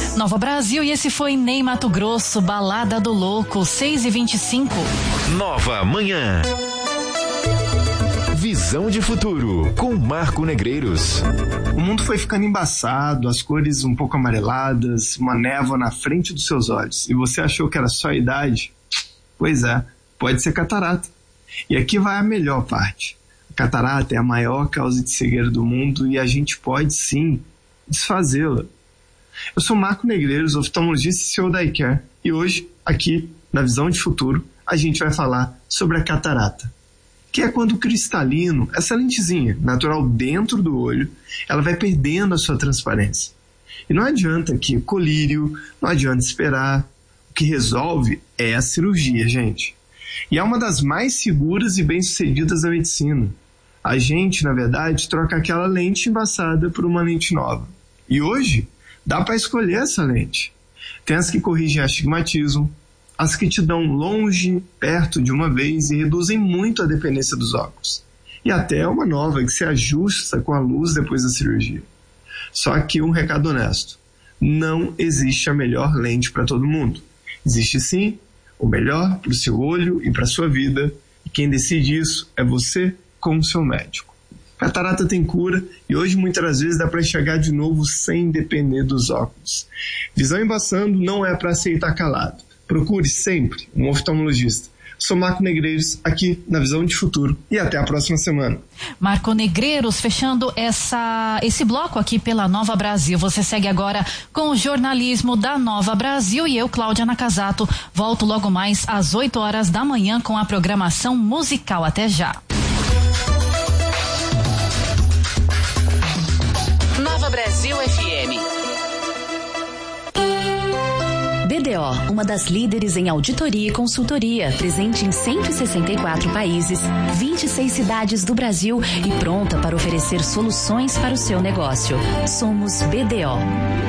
Nova Brasil, e esse foi Ney Matogrosso, Balada do Louco, 6h25. Nova Manhã. Visão de futuro, com Marco Negreiros. O mundo foi ficando embaçado, as cores um pouco amareladas, uma névoa na frente dos seus olhos. E você achou que era só a idade? Pois é, pode ser catarata. E aqui vai a melhor parte. A catarata é a maior causa de cegueira do mundo e a gente pode sim desfazê-la. Eu sou Marco Negreiros, oftalmologista e CEO da iCare. E hoje, aqui na Visão de Futuro, a gente vai falar sobre a catarata, que é quando o cristalino, essa lentezinha natural dentro do olho, ela vai perdendo a sua transparência. E não adianta aqui colírio, não adianta esperar. O que resolve é a cirurgia, gente. E é uma das mais seguras e bem-sucedidas da medicina. A gente, na verdade, troca aquela lente embaçada por uma lente nova. E hoje, dá para escolher essa lente. Tem as que corrigem astigmatismo, as que te dão longe, perto de uma vez e reduzem muito a dependência dos óculos. E até uma nova que se ajusta com a luz depois da cirurgia. Só que um recado honesto: não existe a melhor lente para todo mundo. Existe sim o melhor para o seu olho e para a sua vida. E quem decide isso é você com o seu médico. Catarata tem cura e hoje muitas das vezes dá para enxergar de novo sem depender dos óculos. Visão embaçando não é para aceitar calado. Procure sempre um oftalmologista. Sou Marco Negreiros, aqui na Visão de Futuro, e até a próxima semana. Marco Negreiros, fechando esse bloco aqui pela Nova Brasil. Você segue agora com o jornalismo da Nova Brasil e eu, Cláudia Nakazato, volto logo mais às 8h da manhã com a programação musical. Até já. Nova Brasil FM. BDO, uma das líderes em auditoria e consultoria, presente em 164 países, 26 cidades do Brasil e pronta para oferecer soluções para o seu negócio. Somos BDO.